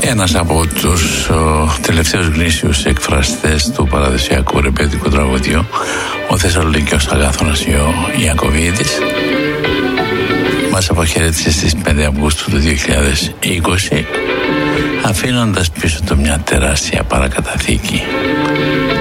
Ένας από τους τελευταίους γνήσιους εκφραστές του παραδοσιακού ρεμπέτικου τραγουδιού, ο Θεσσαλονίκιος Αγάθωνας Ιακωβίδης, μας αποχαιρέτησε στις 5 Αυγούστου του 2020, αφήνοντας πίσω του μια τεράστια παρακαταθήκη.